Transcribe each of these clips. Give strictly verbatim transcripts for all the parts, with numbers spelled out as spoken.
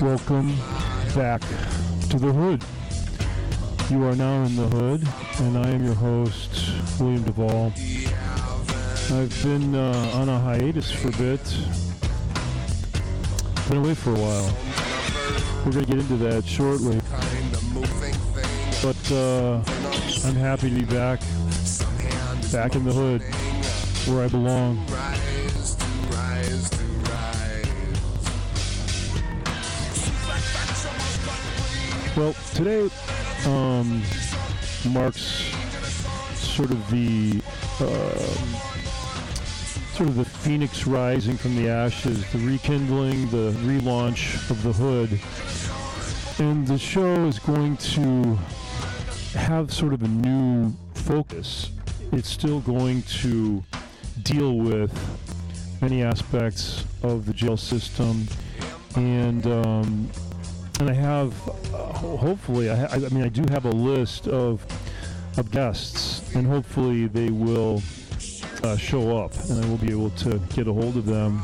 Welcome back to the Hood. You are now in the Hood, and I am your host, William Duvall. I've been uh, on a hiatus for a bit. Been away for a while. We're going to get into that shortly. But uh, I'm happy to be back, back in the Hood, where I belong. Well, today um, marks sort of the uh, sort of the phoenix rising from the ashes, the rekindling, the relaunch of the Hood, and the show is going to have sort of a new focus. It's still going to deal with many aspects of the jail system, and um, and I have, uh, hopefully, I, ha- I mean, I do have a list of of guests, and hopefully they will uh, show up, and I will be able to get a hold of them.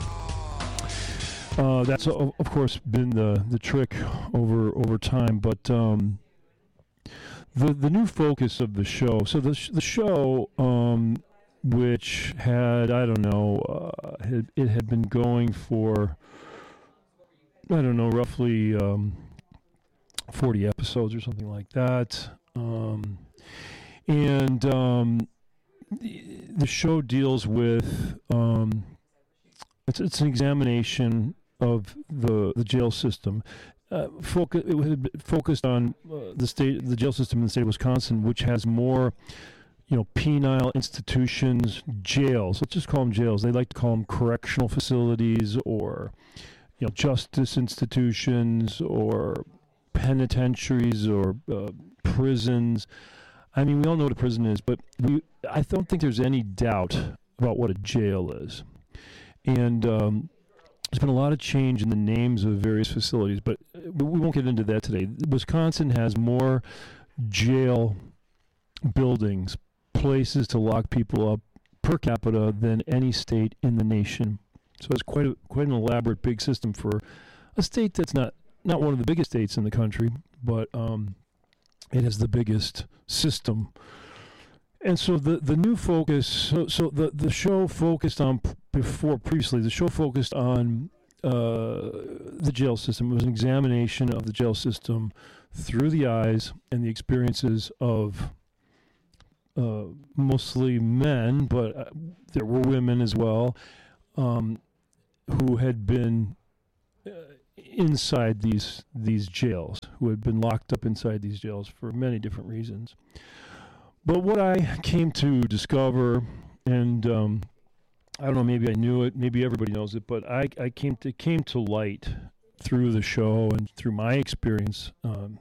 Uh, that's, uh, of course, been the, the trick over over time, but um, the the new focus of the show. So the sh- the show, um, which had I don't know, uh, had, it had been going for I don't know, roughly um, forty episodes or something like that. Um, and um, the, the show deals with, um, it's, it's an examination of the the jail system. Uh, focus, it had focused on uh, the state, the jail system in the state of Wisconsin, which has more, you know, penile institutions, jails. Let's just call them jails. They like to call them correctional facilities, or you know, justice institutions, or penitentiaries, or uh, prisons. I mean, we all know what a prison is, but we I don't think there's any doubt about what a jail is. And um, there's been a lot of change in the names of various facilities, but we won't get into that today. Wisconsin has more jail buildings, places to lock people up per capita than any state in the nation. So it's quite a, quite an elaborate, big system for a state that's not, not one of the biggest states in the country, but um, it has the biggest system. And so the, the new focus, so, so the, the show focused on, p- before previously, the show focused on uh, the jail system. It was an examination of the jail system through the eyes and the experiences of uh, mostly men, but uh, there were women as well. Um, who had been uh, inside these these jails, who had been locked up inside these jails for many different reasons. But what I came to discover, and um, I don't know, maybe I knew it, maybe everybody knows it, but I, I came to came to light through the show and through my experience um,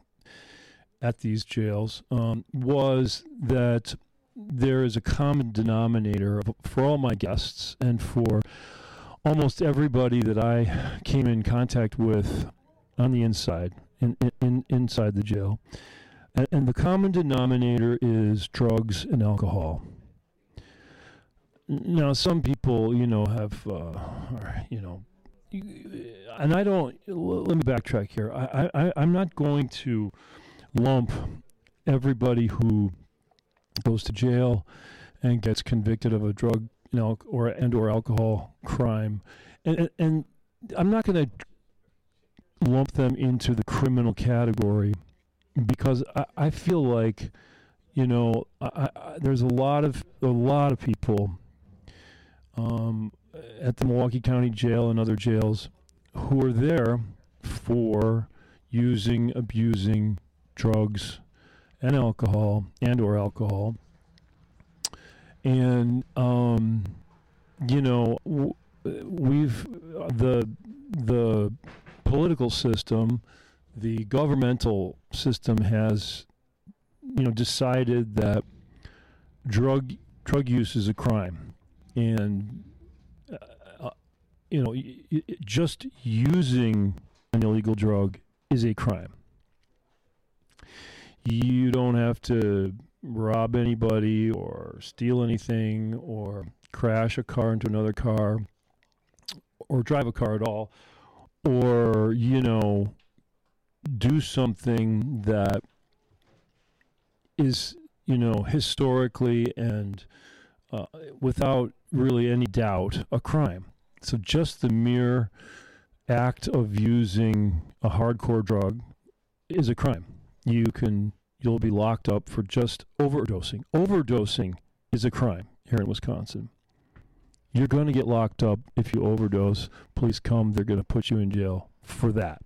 at these jails, um, was that there is a common denominator of, for all my guests and for almost everybody that I came in contact with on the inside, in, in, inside the jail. And, and the common denominator is drugs and alcohol. Now, some people, you know, have, uh, or, you know, and I don't, let me backtrack here. I, I, I'm not going to lump everybody who goes to jail and gets convicted of a drug, you know, or and or alcohol crime, and and, and I'm not going to lump them into the criminal category, because I, I feel like, you know, I, I, there's a lot of a lot of people um, at the Milwaukee County Jail and other jails who are there for using, abusing drugs and alcohol and or alcohol. And, um, you know, w- we've, uh, the, the political system, the governmental system has, you know, decided that drug, drug use is a crime. And, uh, you know, y- y- just using an illegal drug is a crime. You don't have to rob anybody or steal anything or crash a car into another car or drive a car at all, or, you know, do something that is, you know, historically and uh, without really any doubt a crime. So just the mere act of using a hardcore drug is a crime. You can, you'll be locked up for just overdosing. Overdosing is a crime here in Wisconsin. You're going to get locked up if you overdose. Police come, they're going to put you in jail for that.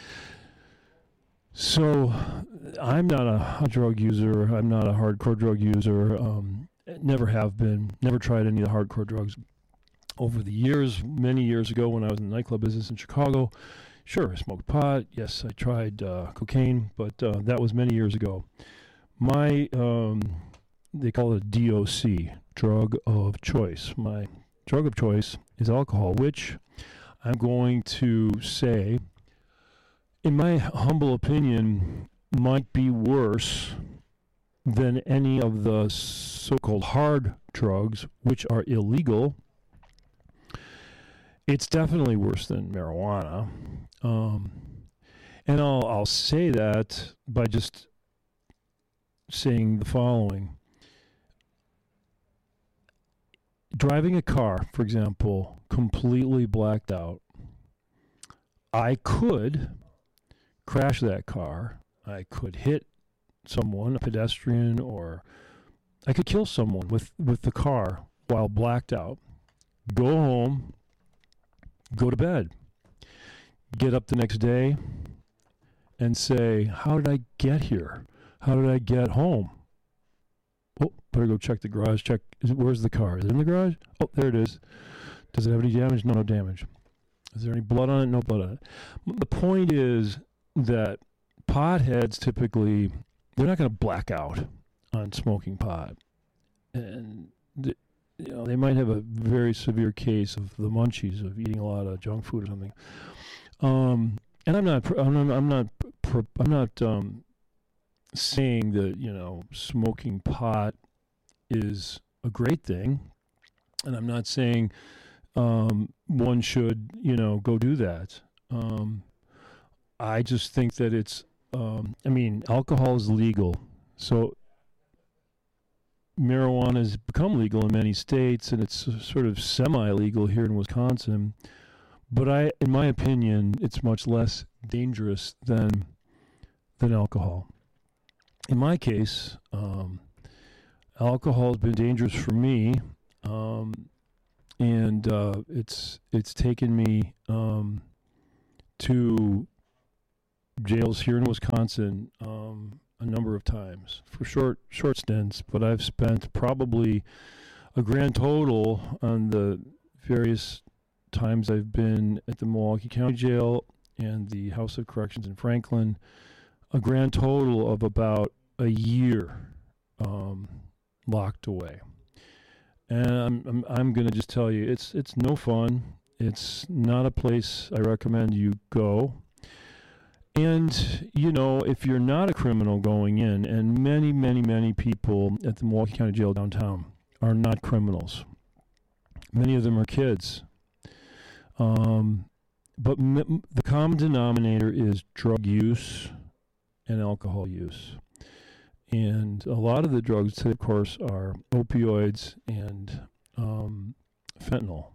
So I'm not a, a drug user. I'm not a hardcore drug user. Um, never have been. Never tried any of the hardcore drugs. Over the years, many years ago when I was in the nightclub business in Chicago, sure, I smoked pot. Yes, I tried uh, cocaine, but uh, that was many years ago. My, um, they call it a D O C, drug of choice. My drug of choice is alcohol, which I'm going to say, in my humble opinion, might be worse than any of the so-called hard drugs, which are illegal. It's definitely worse than marijuana. Um, and I'll, I'll say that by just saying the following. Driving a car, for example, completely blacked out, I could crash that car. I could hit someone, a pedestrian, or I could kill someone with, with the car while blacked out. Go home, go to bed, get up the next day and say, how did I get here? How did I get home? Oh, better go check the garage. Check, is it, where's the car? Is it in the garage? Oh, there it is. Does it have any damage? No, no damage. Is there any blood on it? No blood on it. The point is that potheads typically, they're not going to black out on smoking pot. And, th- you know, they might have a very severe case of the munchies, of eating a lot of junk food or something. Um, and I'm not, I'm not, I'm not, I'm not um, saying that, you know, smoking pot is a great thing. And I'm not saying um, one should, you know, go do that. Um, I just think that it's, um, I mean, alcohol is legal. So marijuana has become legal in many states, and it's sort of semi-legal here in Wisconsin. But I, in my opinion, it's much less dangerous than than alcohol. In my case, um, alcohol has been dangerous for me, um, and uh, it's it's taken me um, to jails here in Wisconsin um, a number of times for short short stints, but I've spent probably a grand total on the various times I've been at the Milwaukee County Jail and the House of Corrections in Franklin, a grand total of about a year um, locked away. And I'm I'm, I'm going to just tell you, it's it's no fun. It's not a place I recommend you go. And, you know, if you're not a criminal going in, and many, many, many people at the Milwaukee County Jail downtown are not criminals. Many of them are kids. Um, but m- the common denominator is drug use and alcohol use. And a lot of the drugs, of course, are opioids and um, fentanyl.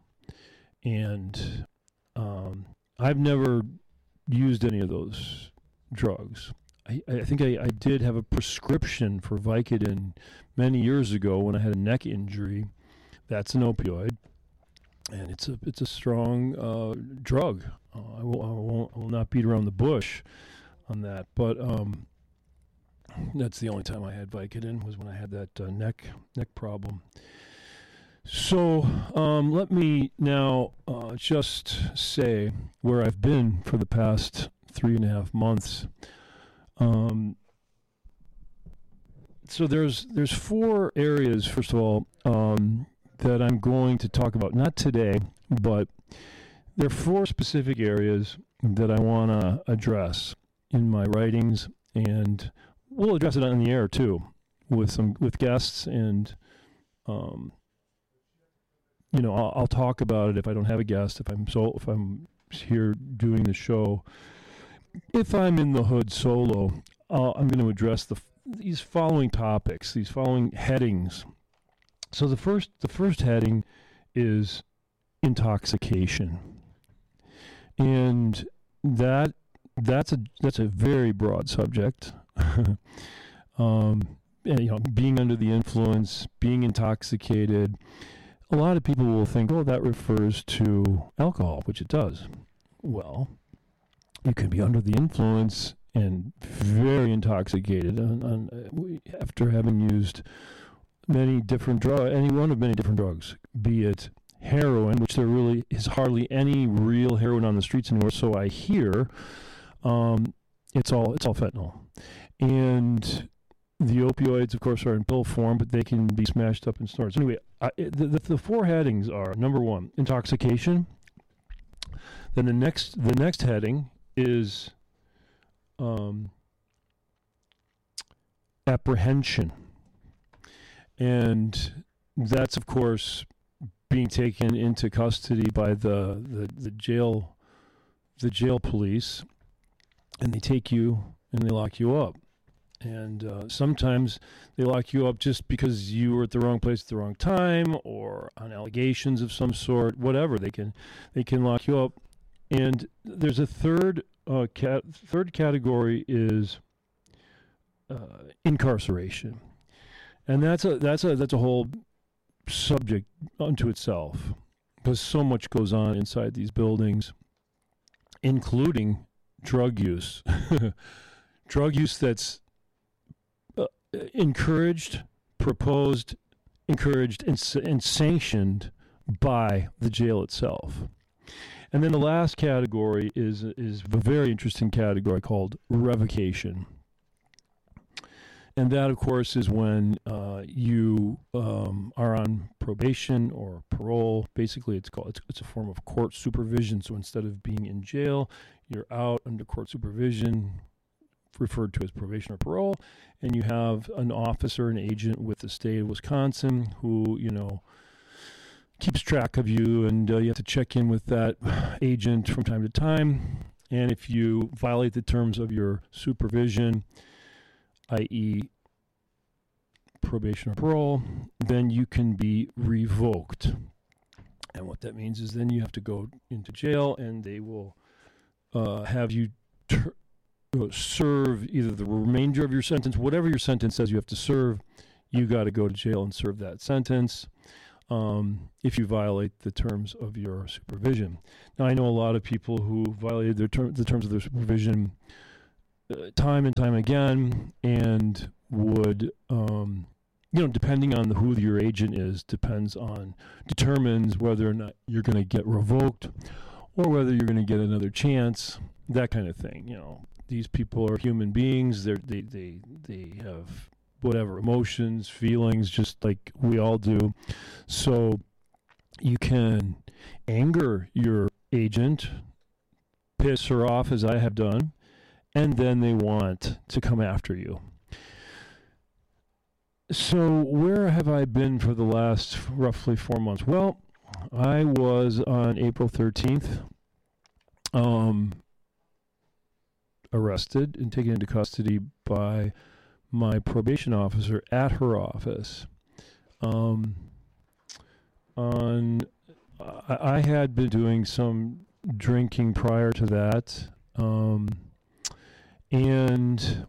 And um, I've never used any of those drugs. I, I think I, I did have a prescription for Vicodin many years ago when I had a neck injury. That's an opioid, and it's a it's a strong uh, drug. Uh, I, will, I, won't, I will not beat around the bush on that, but um, that's the only time I had Vicodin was when I had that uh, neck neck problem. So um, let me now uh, just say where I've been for the past three and a half months. Um, so there's there's four areas, first of all, um, that I'm going to talk about. Not today, but there are four specific areas that I want to address in my writings, and we'll address it on the air too, with some with guests and. Um, You know, I'll, I'll talk about it if I don't have a guest, if I'm so if I'm here doing the show. if I'm in the hood solo, uh, I'm going to address the f- these following topics, these following headings. So the first, the first heading is intoxication, and that that's a that's a very broad subject. um, and, you know, being under the influence, being intoxicated. A lot of people will think, oh, that refers to alcohol, which it does. Well, you can be under the influence and very intoxicated on, on, uh, after having used many different drugs, any one of many different drugs, be it heroin, which there really is hardly any real heroin on the streets anymore. So I hear um, it's all it's all fentanyl, and the opioids, of course, are in pill form, but they can be smashed up in stores. Anyway, I, the, the the four headings are: number one, intoxication. Then the next the next heading is um, apprehension, and that's, of course, being taken into custody by the, the, the jail the jail police, and they take you and they lock you up. And uh, sometimes they lock you up just because you were at the wrong place at the wrong time, or on allegations of some sort, whatever. They can they can lock you up. And there's a third uh, cat, third category is uh, incarceration, and that's a that's a that's a whole subject unto itself, because so much goes on inside these buildings, including drug use, drug use that's uh, encouraged, proposed, encouraged, and, and sanctioned by the jail itself. And then the last category is is a very interesting category called revocation. And that, of course, is when uh, you um, are on probation or parole. Basically, it's called it's, it's a form of court supervision. So instead of being in jail, you're out under court supervision, referred to as probation or parole, and you have an officer, an agent with the state of Wisconsin who, you know, keeps track of you, and uh, you have to check in with that agent from time to time. And if you violate the terms of your supervision, that is probation or parole, then you can be revoked. And what that means is then you have to go into jail, and they will uh, have you ter- uh, serve either the remainder of your sentence, whatever your sentence says you have to serve, you got to go to jail and serve that sentence. Um, if you violate the terms of your supervision. Now, I know a lot of people who violated their ter- the terms of their supervision uh, time and time again, and would, um, you know, depending on the, who your agent is, depends on, determines whether or not you're going to get revoked or whether you're going to get another chance, that kind of thing. You know, these people are human beings. They're, they they they have whatever emotions, feelings, just like we all do. So you can anger your agent, piss her off, as I have done, and then they want to come after you. So where have I been for the last roughly four months? Well, I was on April thirteenth um, arrested and taken into custody by my probation officer at her office. Um, on, I, I had been doing some drinking prior to that, um, and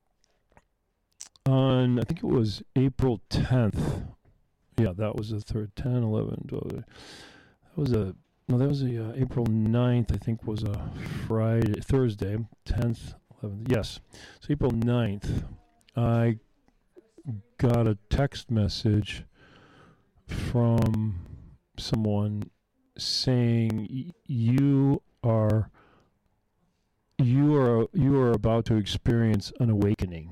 on, I think it was April tenth, yeah, that was the third, ten, eleven, twelve, that was a, no, that was a, uh, April ninth, I think was a Friday, Thursday, tenth, eleventh, yes, so April ninth, I got a text message from someone saying you are you are you are about to experience an awakening.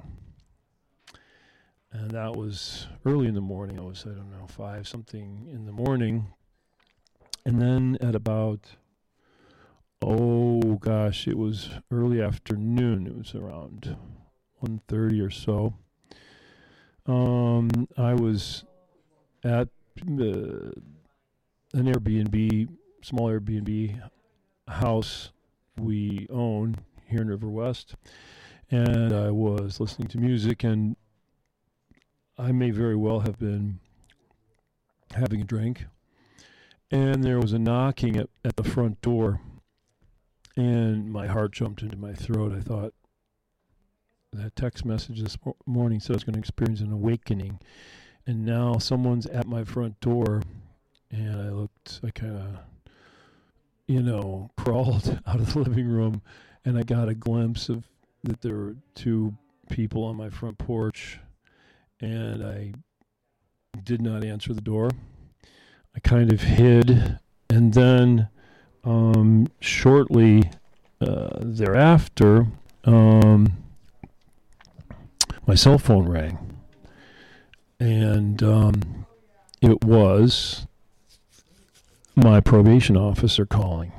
And that was early in the morning. It was, I don't know, five something in the morning. And then at about, oh gosh, it was early afternoon. It was around one thirty or so. Um, I was at uh, an Airbnb, small Airbnb house we own here in River West, and I was listening to music, and I may very well have been having a drink, and there was a knocking at, at the front door, and my heart jumped into my throat. I thought, that text message this morning said I was going to experience an awakening, and now someone's at my front door, and I looked, I kind of, you know, crawled out of the living room, and I got a glimpse of that there were two people on my front porch, and I did not answer the door. I kind of hid, and then um, shortly uh, thereafter, um, my cell phone rang, and um, it was my probation officer calling.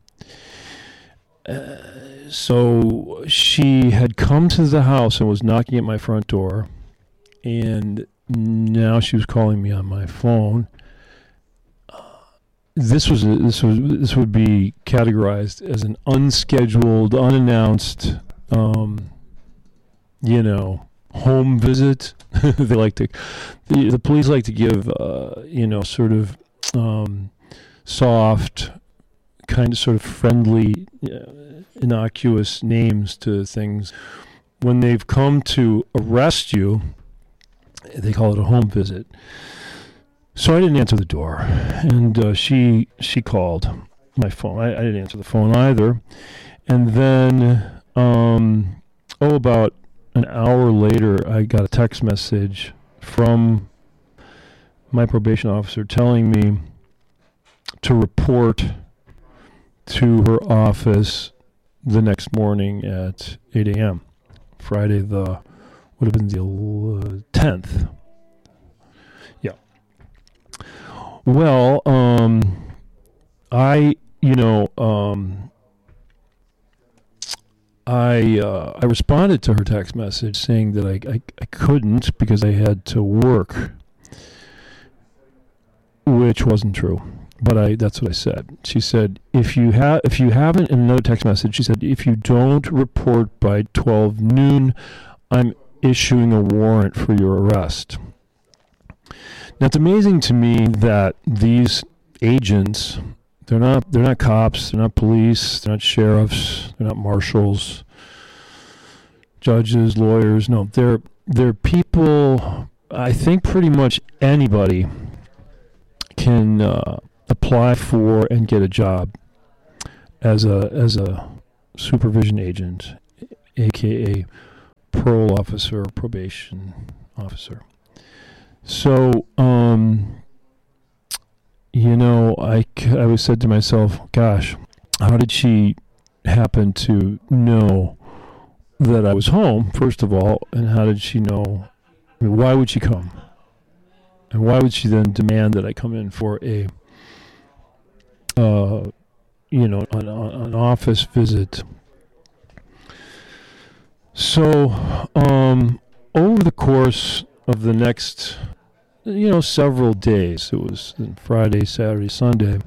Uh, so she had come to the house and was knocking at my front door, and now she was calling me on my phone. Uh, this was a, this was this would be categorized as an unscheduled, unannounced, um, you know, home visit. They like to, the, the police like to give, uh, you know, sort of um, soft, kind of sort of friendly, uh, innocuous names to things. When they've come to arrest you, they call it a home visit. So I didn't answer the door, and uh, she she called my phone. I, I didn't answer the phone either. And then, um, oh, about an hour later, I got a text message from my probation officer telling me to report to her office the next morning at eight a.m. Friday, the would have been the tenth. Yeah. Well, um, I, you know, um, I uh, I responded to her text message saying that I, I, I couldn't because I had to work, which wasn't true. But I that's what I said. She said, if you have if you haven't, in another text message, she said, if you don't report by twelve noon, I'm issuing a warrant for your arrest. Now it's amazing to me that these agents, they're not they're not cops, they're not police, they're not sheriffs, they're not marshals, judges, lawyers. No, they're they're people. I think pretty much anybody can uh, apply for and get a job as a as a supervision agent, aka parole officer, probation officer. So, um, you know, I, I always said to myself, gosh, how did she happen to know that I was home, first of all, and how did she know, I mean, why would she come? And why would she then demand that I come in for a, uh, you know, an, an office visit? So, um, over the course of the next, you know, several days, it was Friday, Saturday, Sunday,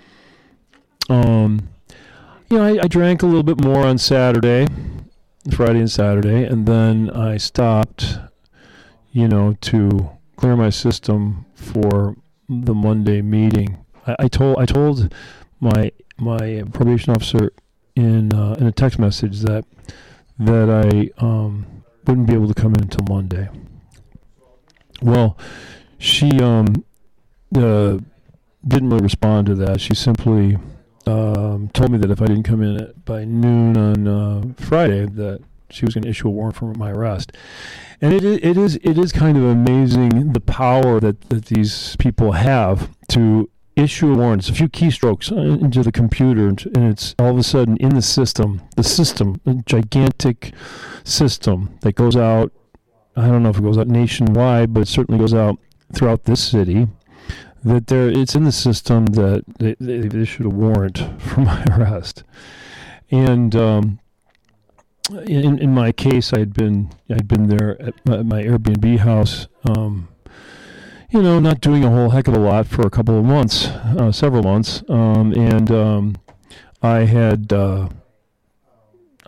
um, you know, I, I drank a little bit more on Saturday, Friday and Saturday, and then I stopped, you know, to clear my system for the Monday meeting. I, I told I told my my probation officer in uh, in a text message that that I um, wouldn't be able to come in until Monday. Well, she um, uh, didn't really respond to that. She simply um, told me that if I didn't come in at, by noon on uh, Friday, that she was going to issue a warrant for my arrest. And it is, it is it is kind of amazing the power that, that these people have to issue a warrant. It's a few keystrokes into the computer, and it's all of a sudden in the system, the system, a gigantic system that goes out, I don't know if it goes out nationwide, but it certainly goes out throughout this city, that there it's in the system that they, they've issued a warrant for my arrest. And um, in in my case, I had been I'd been there at my, my Airbnb house, um, you know, not doing a whole heck of a lot for a couple of months, uh, several months, um, and um, I had uh,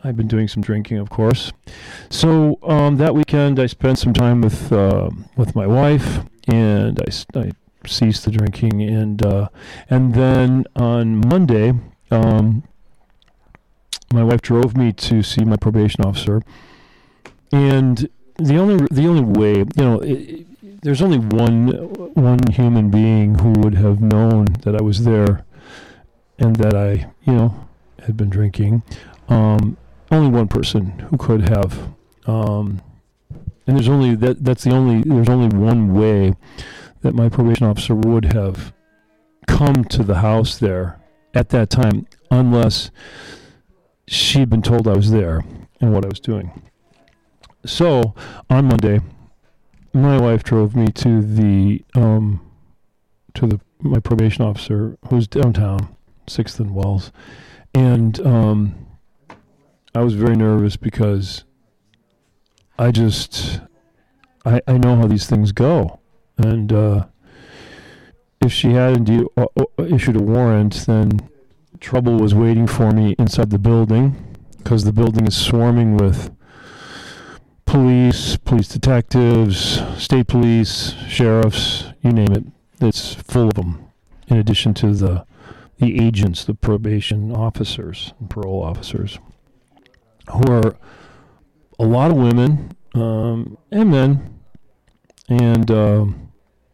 I've been doing some drinking, of course. So um, that weekend, I spent some time with uh, with my wife, and I, I ceased the drinking. And uh, and then on Monday, um, my wife drove me to see my probation officer. And the only the only way, you know, it, it, there's only one one human being who would have known that I was there, and that I, you know, had been drinking. Um, only one person who could have, um, and there's only that. That's the only. There's only one way that my probation officer would have come to the house there at that time, unless she'd been told I was there and what I was doing. So on Monday, my wife drove me to the um, to the my probation officer, who's downtown, Sixth and Wells, and um, I was very nervous because I just, I, I know how these things go. And uh, if she had indeed uh, issued a warrant, then trouble was waiting for me inside the building, because the building is swarming with police, police detectives, state police, sheriffs, you name it. It's full of them, in addition to the the agents, the probation officers and parole officers, who are a lot of women um, and men, and um,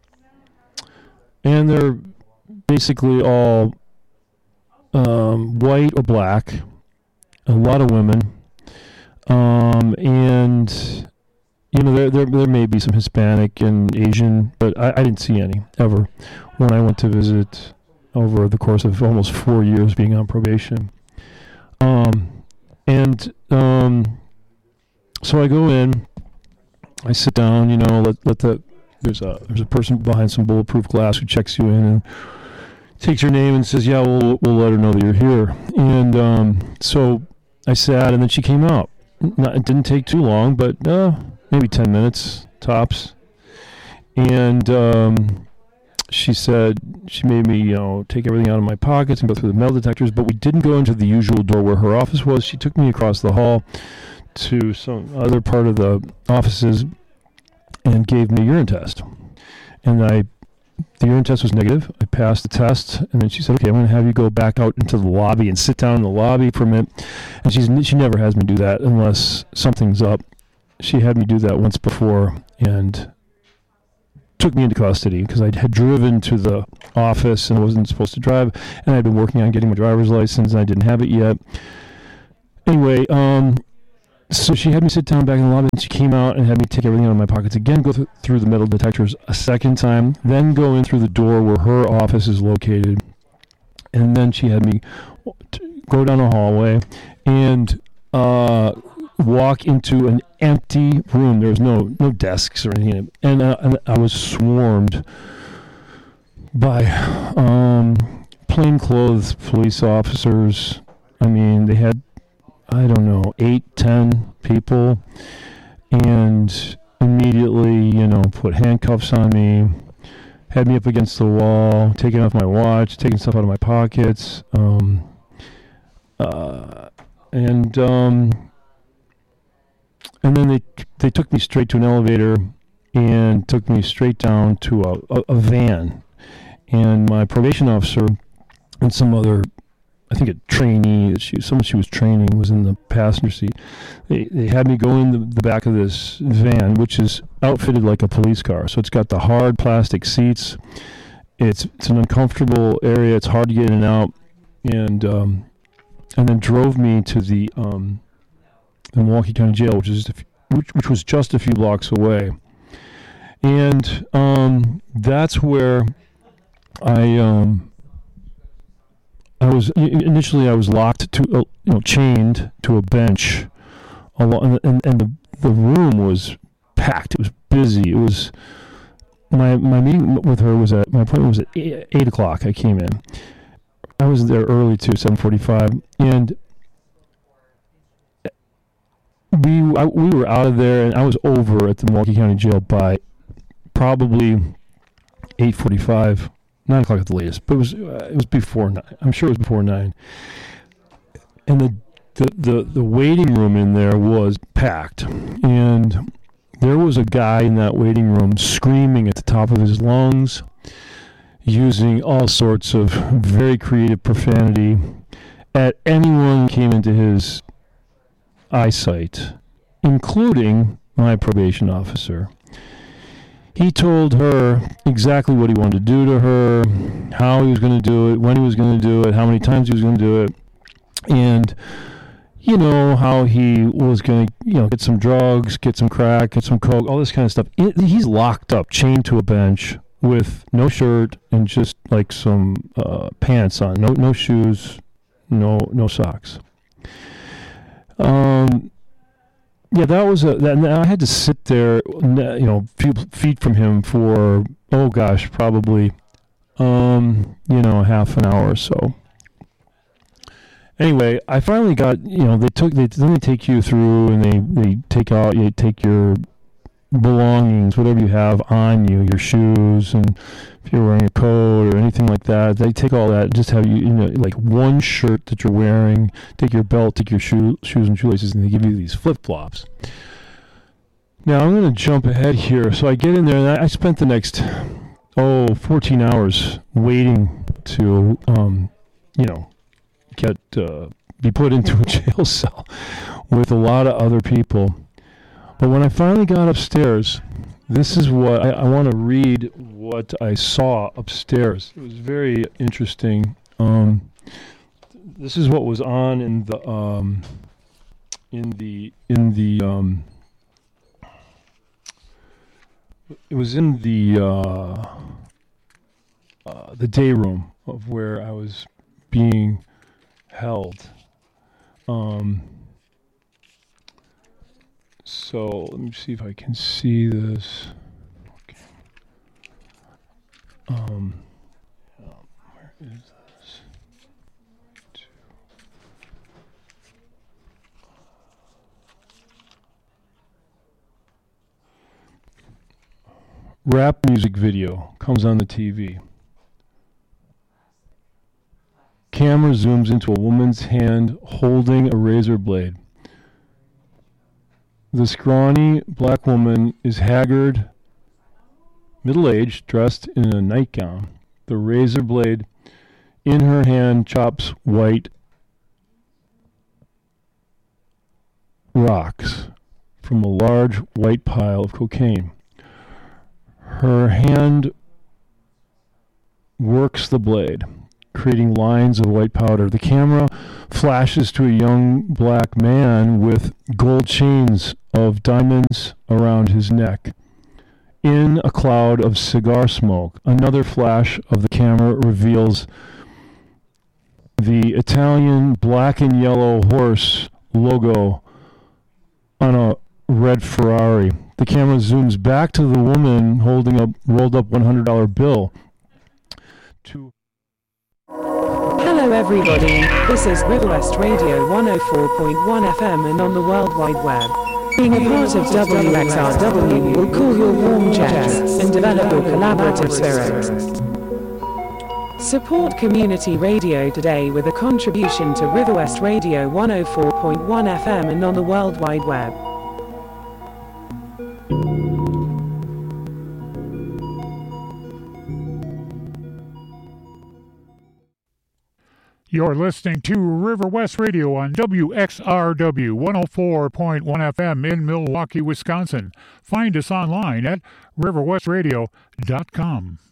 and they're basically all um, white or black. A lot of women, um, and you know there there there may be some Hispanic and Asian, but I, I didn't see any ever when I went to visit over the course of almost four years being on probation. Um, and um, so I go in, I sit down, you know, let let the there's a there's a person behind some bulletproof glass who checks you in and takes your name and says, yeah, we'll we'll let her know that you're here. And um, so I sat, and then she came out. Not, it didn't take too long, but uh, maybe ten minutes tops. And um, she said she made me, you know, take everything out of my pockets and go through the metal detectors, but we didn't go into the usual door where her office was. She took me across the hall to some other part of the offices and gave me a urine test. And I, the urine test was negative. I passed the test, and then she said, okay, I'm going to have you go back out into the lobby and sit down in the lobby for a minute. And she's, she never has me do that unless something's up. She had me do that once before, and took me into custody because I had driven to the office and I wasn't supposed to drive, and I'd been working on getting my driver's license and I didn't have it yet. Anyway, um, so she had me sit down back in the lobby, and she came out and had me take everything out of my pockets again, go th- through the metal detectors a second time, then go in through the door where her office is located, and then she had me t- go down a hallway and uh, walk into an empty room. There was no no desks or anything, and, uh, and I was swarmed by um, plainclothes police officers. I mean, they had, I don't know, eight, ten people, and immediately, you know, put handcuffs on me, had me up against the wall, taking off my watch, taking stuff out of my pockets, um, uh, and um, and then they they took me straight to an elevator and took me straight down to a, a, a van, and my probation officer and some other, I think a trainee that she someone she was training was in the passenger seat. They they had me go in the, the back of this van, which is outfitted like a police car. So it's got the hard plastic seats. It's it's an uncomfortable area. It's hard to get in and out, and um, and then drove me to the um, the Milwaukee County Jail, which is just a few, which which was just a few blocks away. And um, that's where I. Um, I was initially I was locked to uh, you know chained to a bench, along, and and the the room was packed. It was busy. It was my my meeting with her was at my appointment was at eight, eight o'clock. I came in. I was there early too, seven forty-five, and we I, we were out of there, and I was over at the Milwaukee County Jail by probably eight forty-five. Nine o'clock at the latest, but it was uh, it was before nine. I'm sure it was before nine. And the the, the, the waiting room in there was packed. And there was a guy in that waiting room screaming at the top of his lungs, using all sorts of very creative profanity at anyone who came into his eyesight, including my probation officer. He told her exactly what he wanted to do to her, how he was going to do it, when he was going to do it, how many times he was going to do it, and, you know, how he was going to, you know, get some drugs, get some crack, get some coke, all this kind of stuff. It, he's locked up, chained to a bench with no shirt and just like some uh, pants on, no no shoes, no no socks. Um. Yeah, that was a. That, I had to sit there, you know, few feet from him for oh gosh, probably, um, you know, half an hour or so. Anyway, I finally got, you know, they took, they then they take you through and they they take out, you take your belongings, whatever you have on you, your shoes, and if you're wearing a coat or anything like that, they take all that, just have you, you know, like one shirt that you're wearing, take your belt, take your shoe, shoes and shoelaces, and they give you these flip-flops. Now, I'm going to jump ahead here. So I get in there, and I, I spent the next, oh, fourteen hours waiting to, um, you know, get, uh, be put into a jail cell with a lot of other people. But when I finally got upstairs, this is what I, I want to read what I saw upstairs. It was very interesting. Um, this is what was on in the um, in the in the um, it was in the uh, uh, the day room of where I was being held. Um, So let me see if I can see this. Okay. Um, where is this? Rap music video comes on the T V. Camera zooms into a woman's hand holding a razor blade. The scrawny black woman is haggard, middle-aged, dressed in a nightgown. The razor blade in her hand chops white rocks from a large white pile of cocaine. Her hand works the blade, creating lines of white powder. The camera flashes to a young black man with gold chains of diamonds around his neck. In a cloud of cigar smoke, another flash of the camera reveals the Italian black and yellow horse logo on a red Ferrari. The camera zooms back to the woman holding a rolled up one hundred dollar bill. To Hello everybody, this is River West Radio one oh four point one F M and on the World Wide Web. Being a part of W X R W will cool your warm jets and develop your collaborative spirit. Support community radio today with a contribution to River West Radio one oh four point one F M and on the World Wide Web. You're listening to River West Radio on W X R W one oh four point one F M in Milwaukee, Wisconsin. Find us online at river west radio dot com.